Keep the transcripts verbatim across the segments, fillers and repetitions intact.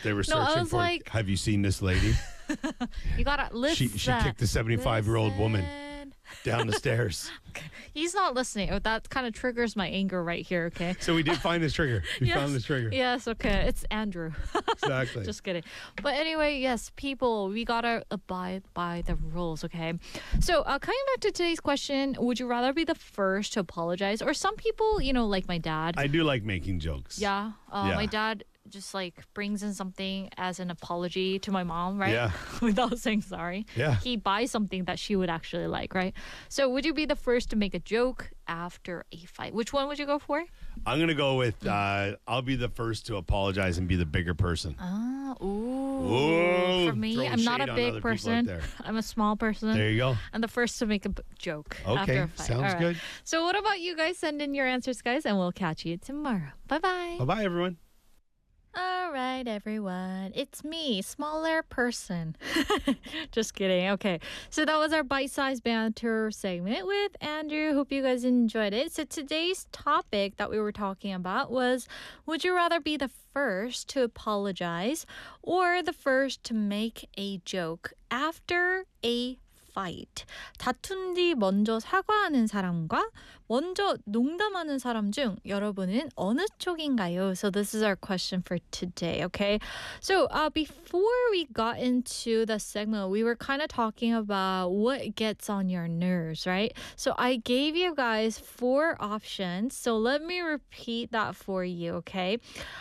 They were No, I searching was for. like- Have you seen this lady? You gotta listen. She she kicked the seventy-five-year-old woman down the stairs. He's not listening. Oh, that kind of triggers my anger right here, okay? So we did find this trigger. We Yes. found this trigger. Yes, okay. It's Andrew. Exactly. Just kidding. But anyway, yes, people, we gotta abide by the rules, okay? So, uh, coming back to today's question, would you rather be the first to apologize? Or some people, you know, like my dad. I do like making jokes. yeah, uh, Yeah. my dad just like brings in something as an apology to my mom, right? Yeah. Without saying sorry. Yeah. He buys something that she would actually like, right? So, would you be the first to make a joke after a fight? Which one would you go for? I'm gonna go with. Uh, I'll be the first to apologize and be the bigger person. Ah, ooh. Ooh, For me, throwing I'm not shade a on big other people out person. there. I'm a small person. There you go. I'm the first to make a b- joke after Okay, a fight. sounds All right. good. So, what about you guys? Send in your answers, guys, and we'll catch you tomorrow. Bye bye. Bye bye, everyone. All right, everyone. It's me, smaller person. Just kidding. Okay. So that was our bite-sized banter segment with Andrew. Hope you guys enjoyed it. So today's topic that we were talking about was, would you rather be the first to apologize or the first to make a joke after a fight? 다툰 뒤 먼저 사과하는 사람과 먼저 농담하는 사람 중 여러분은 어느 쪽인가요? So this is our question for today, okay? So uh, before we got into the segment, we were kind of talking about what gets on your nerves, right? So I gave you guys four options. So let me repeat that for you, okay?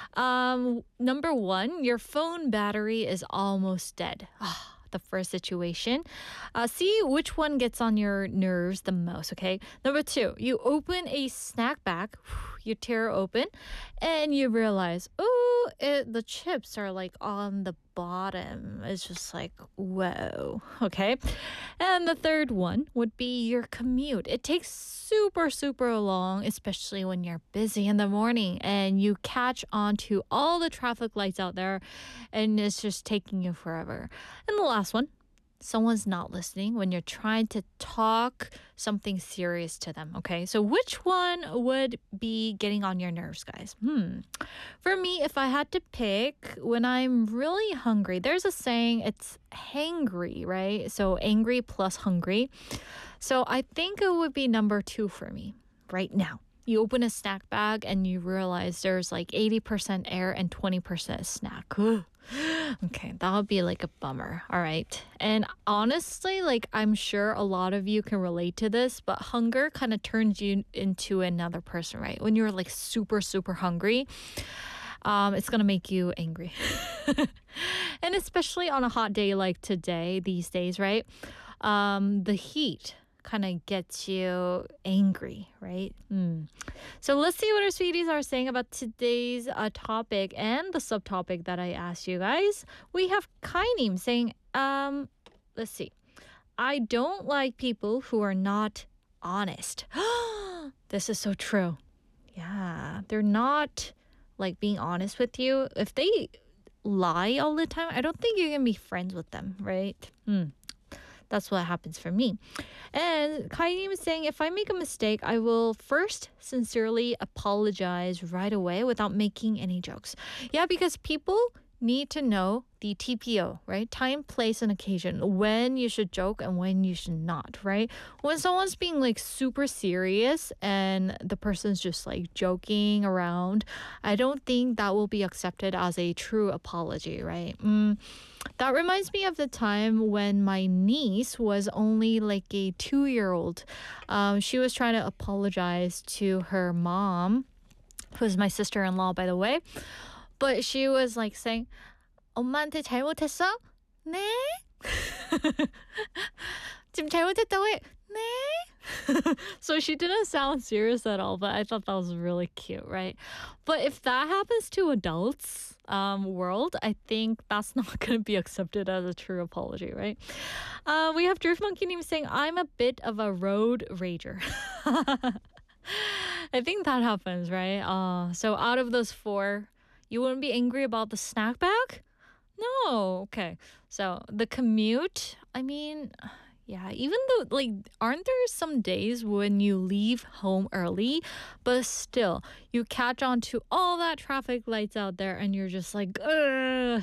Um, number one, your phone battery is almost dead. The first situation. Uh, see which one gets on your nerves the most, okay? Number two, you open a snack bag, you tear open, and you realize, oh, it, the chips are like on the bottom. It's just like, whoa, okay? And the third one would be your commute. It takes super, super long, especially when you're busy in the morning and you catch on to all the traffic lights out there and it's just taking you forever. And the last one, someone's not listening when you're trying to talk something serious to them, okay? So which one would be getting on your nerves, guys? Hmm. For me, if I had to pick, when I'm really hungry, there's a saying, it's hangry, right? So angry plus hungry. So I think it would be number two for me right now. You open a snack bag and you realize there's like eighty percent air and twenty percent snack. Ugh. Okay, that would be like a bummer. All right. And honestly, like I'm sure a lot of you can relate to this, but hunger kind of turns you into another person, right? When you're like super, super hungry, um, it's going to make you angry. And especially on a hot day like today, these days, right? Um, the heat kind of gets you angry, right? Mm. So let's see what our sweeties are saying about today's uh, topic and the subtopic that I asked you guys. We have Kainim saying, um, let's see. I don't like people who are not honest. This is so true. Yeah, they're not like being honest with you. If they lie all the time, I don't think you can be friends with them, right? Hmm. That's what happens for me. And Kainim is saying, if I make a mistake, I will first sincerely apologize right away without making any jokes. Yeah, because people need to know the T P O, right? Time, place, and occasion. When you should joke and when you should not, right? When someone's being like super serious and the person's just like joking around, I don't think that will be accepted as a true apology, right? Mm. That reminds me of the time when my niece was only like a two-year-old. Um, she was trying to apologize to her mom, who's my sister-in-law, by the way. But she was like saying, 엄마한테 잘못했어? 네? 지금 잘못했다고 해? 네? So she didn't sound serious at all, but I thought that was really cute, right? But if that happens to adults um, world, I think that's not going to be accepted as a true apology, right? Uh, we have Drift Monkey Name saying, I'm a bit of a road rager. I think that happens, right? Uh, so out of those four, you wouldn't be angry about the snack bag? No. Okay. So the commute, I mean, yeah, even though, like, aren't there some days when you leave home early, but still, you catch on to all that traffic lights out there and you're just like, ugh.